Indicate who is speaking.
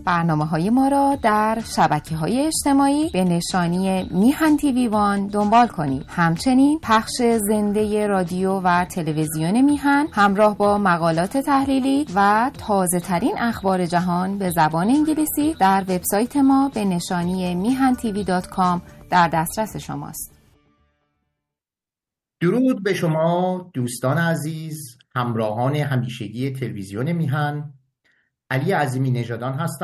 Speaker 1: برنامه‌های ما را در شبکه‌های اجتماعی به نشانی میهن تیوی وان دنبال کنید. همچنین پخش زنده رادیو و تلویزیون میهن همراه با مقالات تحلیلی و تازه‌ترین اخبار جهان به زبان انگلیسی در وبسایت ما به نشانی mihantv.com در دسترس شماست.
Speaker 2: درود به شما دوستان عزیز، همراهان همیشگی تلویزیون میهن. علی عظیمی نژادان هستم.